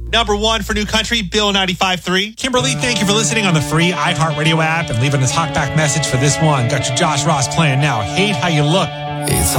Number 1 for New Country, Bill 95.3. Kimberly, thank you for listening on the free iHeartRadio app and leaving this talkback message for this one. Got your Josh Ross playing now. Hate How You Look. It's